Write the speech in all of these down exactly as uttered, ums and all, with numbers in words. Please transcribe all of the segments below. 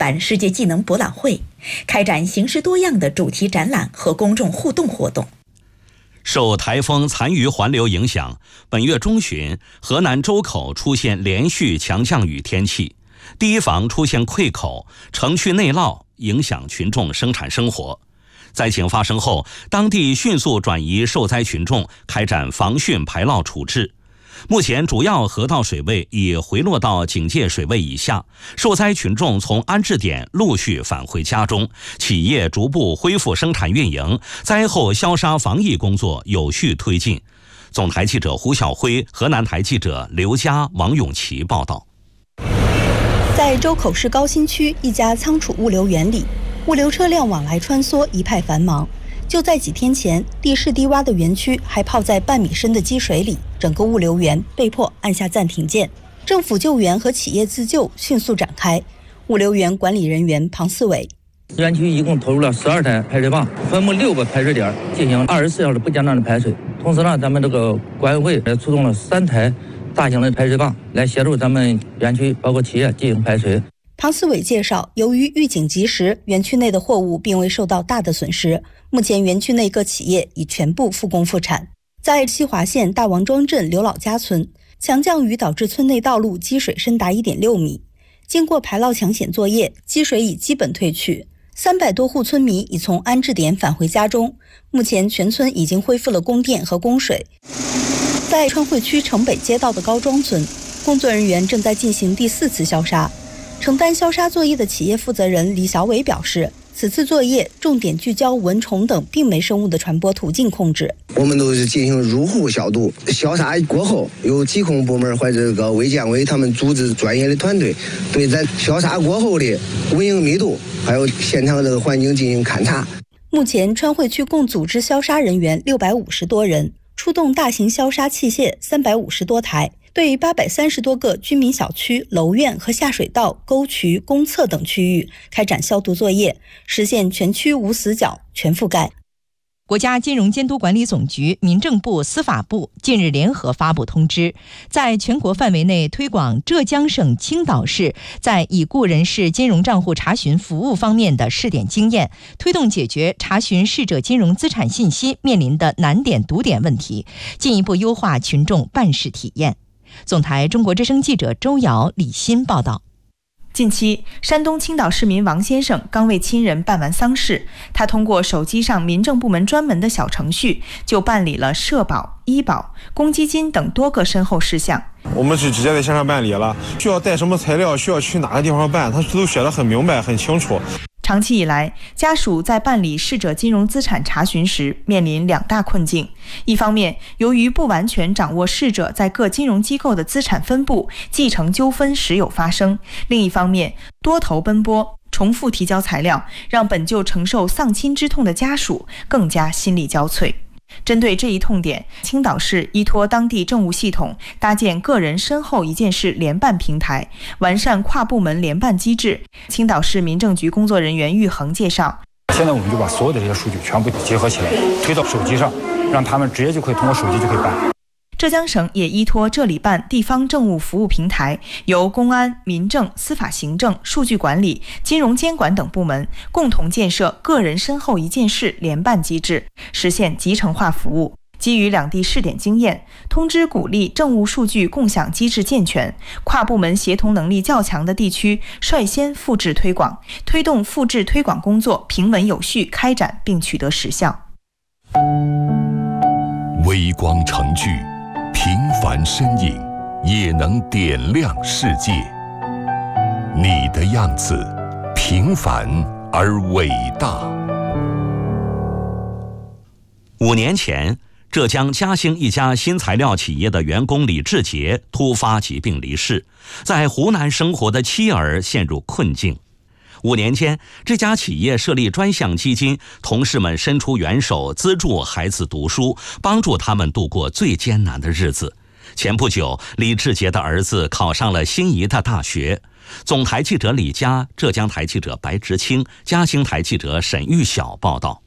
版世界技能博览会，开展形式多样的主题展览和公众互动活动。 受台风残余环流影响，本月中旬，河南周口出现连续强降雨天气，堤防出现溃口，城区内涝，影响群众生产生活。灾情发生后，当地迅速转移受灾群众，开展防汛排涝处置。目前主要河道水位已回落到警戒水位以下，受灾群众从安置点陆续返回家中，企业逐步恢复生产运营，灾后消杀防疫工作有序推进。总台记者胡晓辉，河南台记者刘佳、王永琪报道。 在周口市高新区一家仓储物流园里，物流车辆往来穿梭，一派繁忙。就在几天前，地势低洼的园区还泡在半米深的积水里，整个物流园被迫按下暂停键。政府救援和企业自救迅速展开。物流园管理人员庞思伟： 园区一共投入了十二台排水泵，分布六个排水点，进行二十四小时不间断的排水。同时呢，咱们这个管委会也出动了三台大型的排水泵，来协助咱们园区包括企业进行排水。 庞思伟介绍，由于预警及时，园区内的货物并未受到大的损失。目前园区内各企业已全部复工复产。在西华县大王庄镇刘老家村，强降雨导致村内道路积水深达 一点六米，经过排涝抢险作业，积水已基本退去，三百多户村民已从安置点返回家中。目前全村已经恢复了供电和供水。在川汇区城北街道的高庄村，工作人员正在进行第四次消杀。承担消杀作业的企业负责人李小伟表示，此次作业重点聚焦蚊虫等病媒生物的传播途径控制。 我们都是进行入户消毒，消杀过后，由疾控部门或者这个卫健委他们组织专业的团队，对咱消杀过后的蚊蝇密度还有现场这个环境进行勘察。 目前川汇区共组织消杀人员六百五十多人，出动大型消杀器械三百五十多台。对八百三十多个居民小区、楼院和下水道、沟渠、公厕等区域开展消毒作业，实现全区无死角、全覆盖。 国家金融监督管理总局、民政部、司法部近日联合发布通知，在全国范围内推广浙江省青岛市在已故人士金融账户查询服务方面的试点经验，推动解决查询逝者金融资产信息面临的难点堵点问题，进一步优化群众办事体验。总台中国之声记者周瑶、李欣报道。 近期，山东青岛市民王先生刚为亲人办完丧事，他通过手机上民政部门专门的小程序，就办理了社保、医保、公积金等多个身后事项。 我们是直接在线上办理了，需要带什么材料，需要去哪个地方办，他都写得很明白、很清楚。 长期以来，家属在办理逝者金融资产查询时面临两大困境。一方面，由于不完全掌握逝者在各金融机构的资产分布，继承纠纷时有发生；另一方面，多头奔波，重复提交材料，让本就承受丧亲之痛的家属更加心力交瘁。针对这一痛点，青岛市依托当地政务系统，搭建个人身后一件事联办平台，完善跨部门联办机制。青岛市民政局工作人员玉恒介绍， 现在我们就把所有的这些数据全部结合起来，推到手机上，让他们直接就可以通过手机就可以办。 浙江省也依托这里办地方政务服务平台，由公安、民政、司法行政、数据管理、金融监管等部门共同建设个人身后一件事联办机制，实现集成化服务。基于两地试点经验，通知鼓励政务数据共享机制健全，跨部门协同能力较强的地区率先复制推广，推动复制推广工作平稳有序开展并取得实效。 微光成炬，平凡身影也能点亮世界。你的样子，平凡而伟大。 五年前，浙江嘉兴一家新材料企业的员工李志杰突发疾病离世，在湖南生活的妻儿陷入困境。五年间，这家企业设立专项基金，同事们伸出援手，资助孩子读书，帮助他们度过最艰难的日子。前不久，李志杰的儿子考上了心仪的大学。总台记者李佳、浙江台记者白直清、嘉兴台记者沈玉晓报道。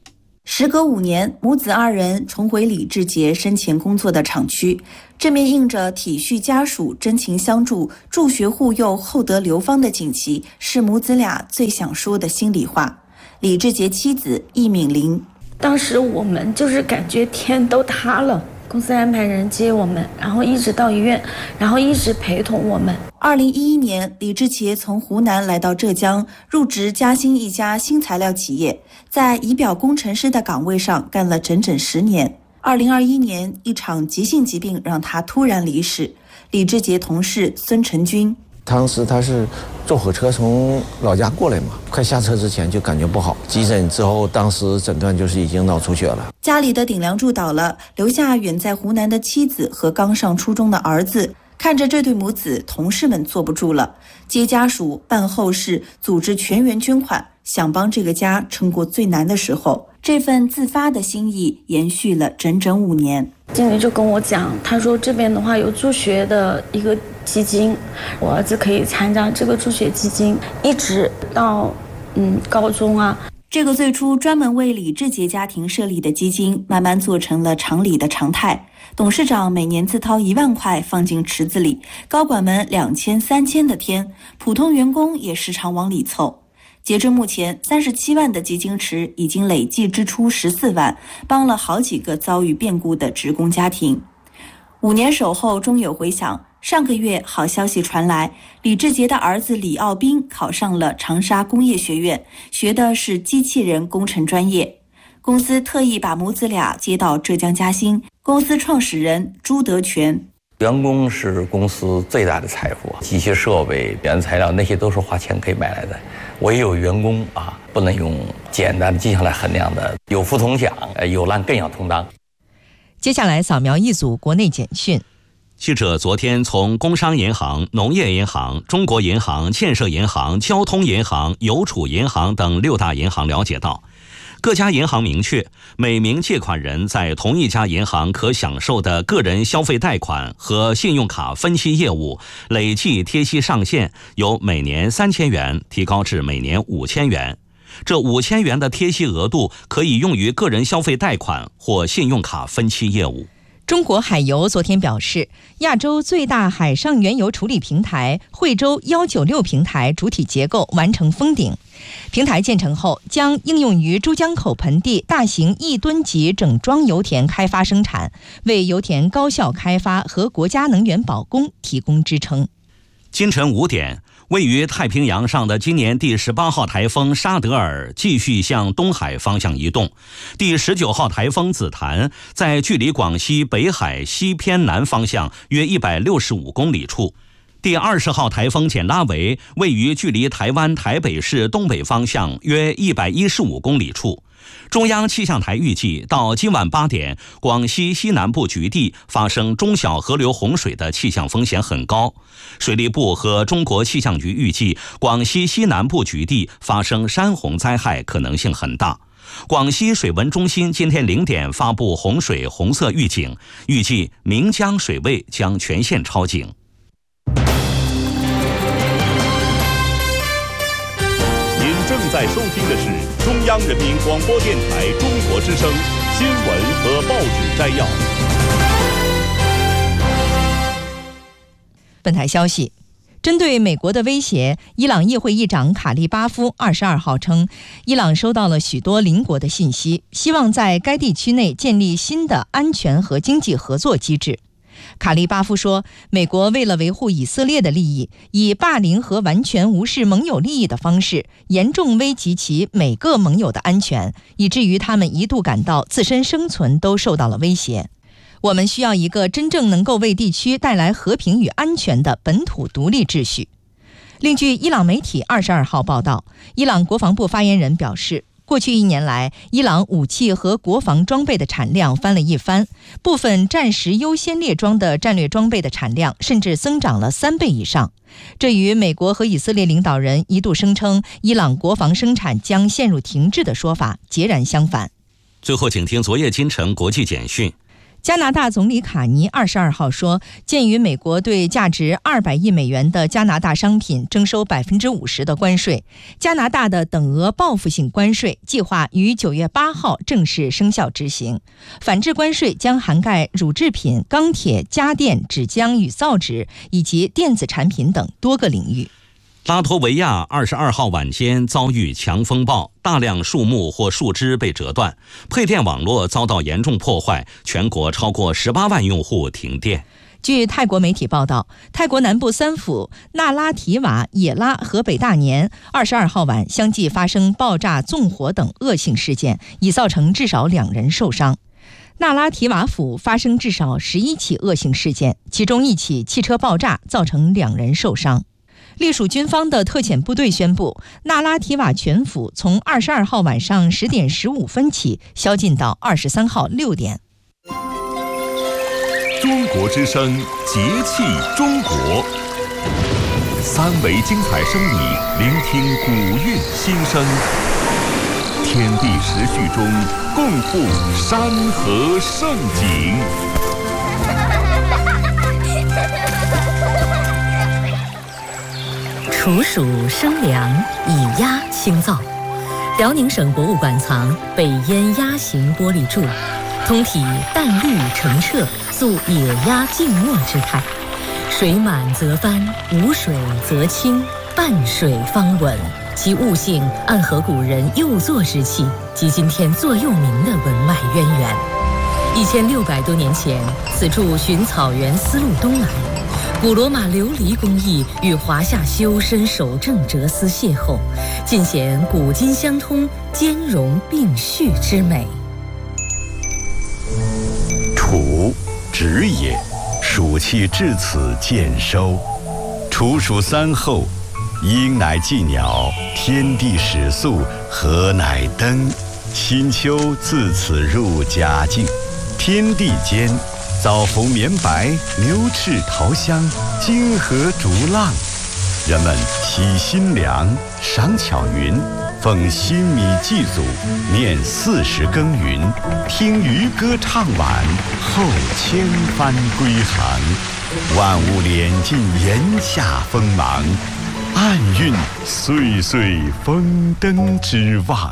时隔五年，母子二人重回李志杰生前工作的厂区，这面印着体恤家属、真情相助、助学护幼、厚德流芳的锦旗，是母子俩最想说的心里话。李志杰妻子易敏玲， 当时我们就是感觉天都塌了，公司安排人接我们，然后一直到医院，然后一直陪同我们。 二零一一年，李志杰从湖南来到浙江，入职嘉兴一家新材料企业，在仪表工程师的岗位上干了整整十年。二零二一年，一场急性疾病让他突然离世。李志杰同事孙成军， 当时他是坐火车从老家过来嘛，快下车之前就感觉不好，急诊之后，当时诊断就是已经脑出血了。 家里的顶梁柱倒了，留下远在湖南的妻子和刚上初中的儿子。看着这对母子，同事们坐不住了，接家属、办后事、组织全员捐款，想帮这个家撑过最难的时候。这份自发的心意延续了整整五年。 经理就跟我讲，他说这边的话有助学的一个基金，我儿子可以参加这个助学基金，一直到嗯高中啊。 这个最初专门为李志杰家庭设立的基金，慢慢做成了厂里的常态。董事长每年自掏一万块放进池子里，高管们两千、三千的添，普通员工也时常往里凑。截至目前，三十七万的基金池已经累计支出十四万，帮了好几个遭遇变故的职工家庭。五年守候终有回响，上个月好消息传来，李志杰的儿子李奥斌考上了长沙工业学院，学的是机器人工程专业。公司特意把母子俩接到浙江嘉兴，公司创始人朱德全， 员工是公司最大的财富，机械设备、原材料那些都是花钱可以买来的，唯有员工啊，不能用简单的绩效来衡量的，有福同享，有难更要同当。 接下来扫描一组国内简讯。 记者昨天从工商银行、农业银行、中国银行、建设银行、交通银行、邮储银行等六大银行了解到，各家银行明确，每名借款人在同一家银行可享受的个人消费贷款和信用卡分期业务累计贴息上限由每年三千元提高至每年五千元。这五千元的贴息额度可以用于个人消费贷款或信用卡分期业务。 中国海油昨天表示，亚洲最大海上原油处理平台惠州一九六平台主体结构完成封顶，平台建成后将应用于珠江口盆地大型亿吨级整装油田开发生产，为油田高效开发和国家能源保供提供支撑。 今晨五点，位于太平洋上的今年第十八号台风沙德尔继续向东海方向移动，第十九号台风紫檀在距离广西北海西偏南方向约一百六十五公里处，第二十号台风简拉维位于距离台湾台北市东北方向约一百一十五公里处。中央气象台预计，到今晚八点，广西西南部局地发生中小河流洪水的气象风险很高。水利部和中国气象局预计，广西西南部局地发生山洪灾害可能性很大。广西水文中心今天零点发布洪水红色预警，预计岷江水位将全线超警。 您正在收听的是中央人民广播电台中国之声新闻和报纸摘要。 本台消息，针对美国的威胁，伊朗议会议长卡利巴夫二十二号称，伊朗收到了许多邻国的信息，希望在该地区内建立新的安全和经济合作机制。卡利巴夫说，美国为了维护以色列的利益，以霸凌和完全无视盟友利益的方式，严重危及其每个盟友的安全，以至于他们一度感到自身生存都受到了威胁。我们需要一个真正能够为地区带来和平与安全的本土独立秩序。另据伊朗媒体二十二号报道，伊朗国防部发言人表示，过去一年来，伊朗武器和国防装备的产量翻了一番，部分战时优先列装的战略装备的产量甚至增长了三倍以上。这与美国和以色列领导人一度声称伊朗国防生产将陷入停滞的说法截然相反。 最后，请听昨夜今晨国际简讯。 加拿大总理卡尼二十二号说，鉴于美国对价值二百亿美元的加拿大商品征收百分之五十的关税，加拿大的等额报复性关税计划于九月八号正式生效执行。反制关税将涵盖乳制品、钢铁、家电、纸浆与造纸以及电子产品等多个领域。 拉脱维亚二十二号晚间遭遇强风暴，大量树木或树枝被折断，配电网络遭到严重破坏，全国超过十八万用户停电。 据泰国媒体报道，泰国南部三府那拉提瓦、野拉和北大年二十二号晚相继发生爆炸、纵火等恶性事件，已造成至少两人受伤。那拉提瓦府发生至少十一起恶性事件，其中一起汽车爆炸造成两人受伤。隶属军方的特遣部队宣布，那拉提瓦全府从二十二号晚上十点十五分起宵禁到二十三号六点。 中国之声，节气中国，三维精彩声里聆听古韵心声，天地时序中共赴山河盛景。 处暑生凉，以鸭清燥。辽宁省博物馆藏北燕鸭形玻璃柱，通体淡绿澄澈，塑野鸭静默之态。水满则翻，无水则清，半水方稳。其物性暗合古人右坐之气及今天座右铭的文脉渊源。一千六百多年前，此柱循草原丝路东来。古罗马琉璃工艺与华夏修身守正哲思邂逅，尽显古今相通、兼容并蓄之美。 处，止也，暑气至此渐收。处暑三候，鹰乃祭鸟，天地始肃，禾乃登。新秋自此入佳境，天地间。枣红绵白，牛翅桃香，金河逐浪。人们喜新粮，赏巧云，奉新米祭祖，念四时耕耘，听渔歌唱晚，后千帆归航。万物敛尽炎夏锋芒，暗蕴岁岁丰登之望。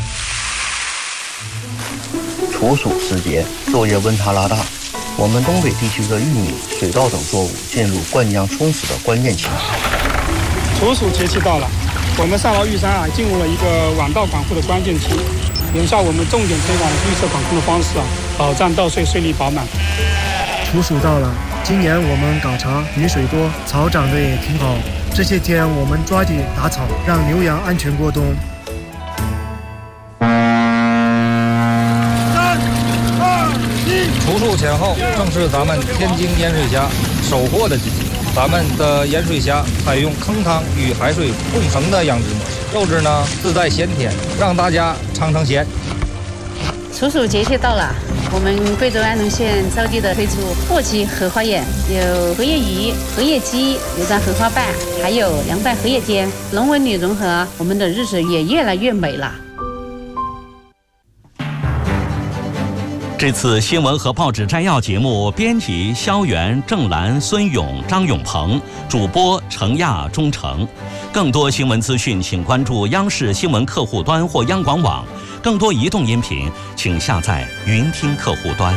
处暑时节，昼夜温差拉大，我们东北地区的玉米、水稻等作物进入灌浆充实的关键期。 处暑节气到了，我们上饶玉山啊，进入了一个晚稻管护的关键期。眼下我们重点推广绿色管控的方式啊，保障稻穗穗粒饱满。 处暑到了，今年我们搞茶，雨水多，草长得也挺好。这些天我们抓紧打草，让牛羊安全过冬。 处暑前后正是咱们天津盐水虾收获的季节。咱们的盐水虾采用坑汤与海水共生的养殖模式，肉质呢自带鲜甜，让大家尝尝鲜。 处暑节气到了，我们贵州安龙县着地的推出货期荷花宴，有荷叶鱼、荷叶鸡、有张荷花瓣，还有凉拌荷叶煎，人文旅融合，我们的日子也越来越美了。 这次新闻和报纸摘要节目，编辑肖元、郑兰、孙勇、张永鹏，主播程亚、钟诚。更多新闻资讯，请关注央视新闻客户端或央广网。更多移动音频，请下载云听客户端。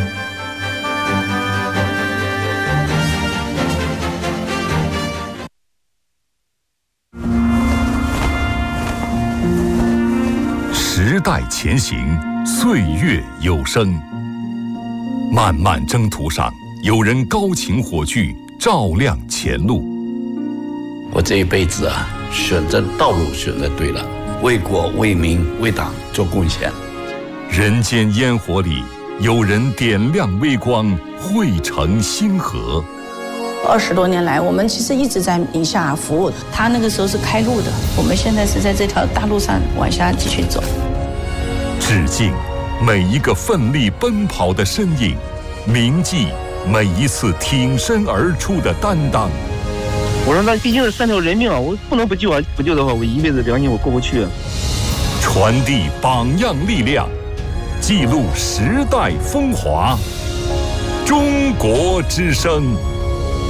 时代前行，岁月有声。漫漫征途上，有人高擎火炬，照亮前路。 我这一辈子啊，选择道路选择对了，为国为民为党做贡献。 人间烟火里，有人点亮微光，汇成星河。 二十多年来，我们其实一直在宁夏服务。他那个时候是开路的，我们现在是在这条大路上往下继续走。 致敬每一个奋力奔跑的身影，铭记每一次挺身而出的担当。 我说那毕竟是三条人命啊，我不能不救啊！不救的话，我一辈子良心我过不去啊。 传递榜样力量，记录时代风华。 中国之声。